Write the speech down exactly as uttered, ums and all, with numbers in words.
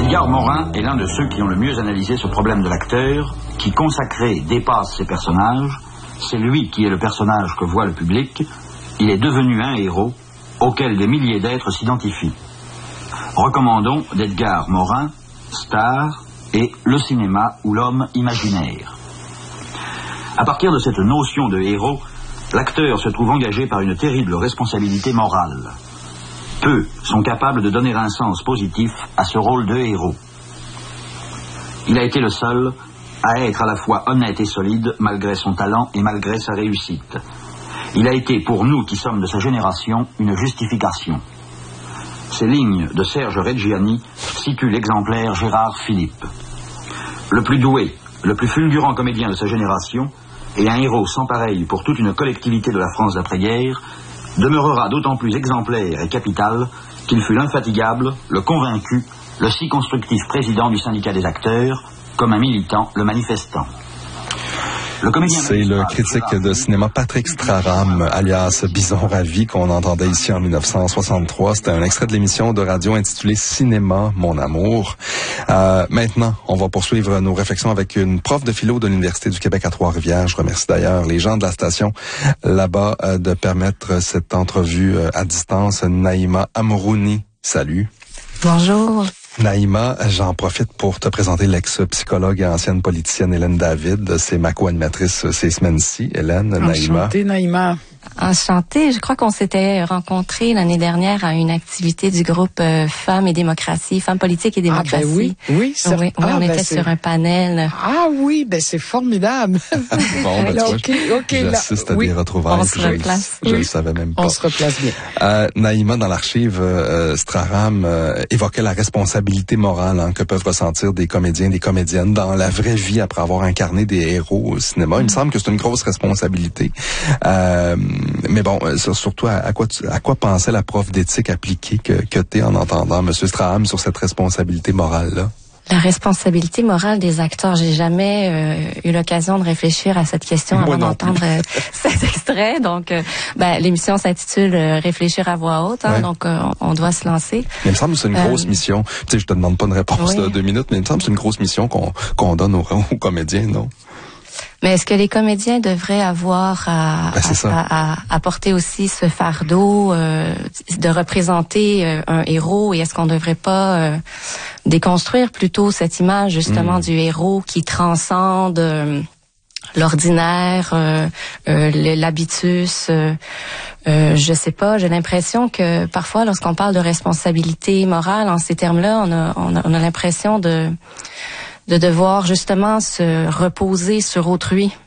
Edgar Morin est l'un de ceux qui ont le mieux analysé ce problème de l'acteur, qui consacré dépasse ses personnages. C'est lui qui est le personnage que voit le public. Il est devenu un héros auquel des milliers d'êtres s'identifient. Recommandons d'Edgar Morin, Star et Le cinéma ou l'homme imaginaire. À partir de cette notion de héros, l'acteur se trouve engagé par une terrible responsabilité morale. Peu sont capables de donner un sens positif à ce rôle de héros. Il a été le seul à être à la fois honnête et solide malgré son talent et malgré sa réussite. Il a été pour nous qui sommes de sa génération une justification. Ces lignes de Serge Reggiani situent l'exemplaire Gérard Philippe. Le plus doué, le plus fulgurant comédien de sa génération et un héros sans pareil pour toute une collectivité de la France d'après-guerre, demeurera d'autant plus exemplaire et capital qu'il fut l'infatigable, le convaincu, le si constructif président du syndicat des acteurs, comme un militant, le manifestant. Le C'est le critique de cinéma Patrick Straram, alias Bison Ravi, qu'on entendait ici en dix-neuf cent soixante-trois. C'était un extrait de l'émission de radio intitulée Cinéma, mon amour. Euh, maintenant, on va poursuivre nos réflexions avec une prof de philo de l'Université du Québec à Trois-Rivières. Je remercie d'ailleurs les gens de la station là-bas euh, de permettre cette entrevue euh, à distance. Naïma Amourouni, salut. Bonjour. Naïma, j'en profite pour te présenter l'ex-psychologue et ancienne politicienne Hélène David. C'est ma co-animatrice ces semaines-ci. Hélène, Naïma. Enchantée, Naïma. Enchantée. Je crois qu'on s'était rencontrés l'année dernière à une activité du groupe euh, Femmes et démocratie, Femmes politiques et démocratie. Ah ben oui, oui, oui, oui ah, on ben était c'est... sur un panel. Ah oui, ben c'est formidable. Bon, ben, alors, ok, ok. J'assiste à oui. des retrouvailles. On se replace. Je, je oui. le savais même pas. On se replace bien. Euh, Naïma, dans l'archive, euh, Straram euh, évoquait la responsabilité morale hein, que peuvent ressentir des comédiens, des comédiennes dans la vraie vie après avoir incarné des héros au cinéma. Il me semble que c'est une grosse responsabilité. Euh, mais bon, surtout à, à quoi tu, à quoi pensait la prof d'éthique appliquée que, que t'es en entendant M. Strahan sur cette responsabilité morale-là? La responsabilité morale des acteurs. J'ai jamais euh, eu l'occasion de réfléchir à cette question Moi avant d'entendre euh, cet extrait. Donc, euh, ben, l'émission s'intitule euh, Réfléchir à voix haute. Hein, ouais. Donc, euh, on doit se lancer. Mais il me semble que c'est une euh, grosse mission. Tu sais, je te demande pas une réponse oui. de deux minutes, mais il me semble que c'est une grosse mission qu'on qu'on donne aux, aux comédiens, non? Mais est-ce que les comédiens devraient avoir à, ben, à, à, à porter aussi ce fardeau euh, de représenter euh, un héros, et est-ce qu'on ne devrait pas euh, déconstruire plutôt cette image justement mmh. du héros qui transcende euh, l'ordinaire, euh, euh, l'habitus, euh, euh, je sais pas, j'ai l'impression que parfois lorsqu'on parle de responsabilité morale en ces termes-là, on a, on a, on a l'impression de de devoir justement se reposer sur autrui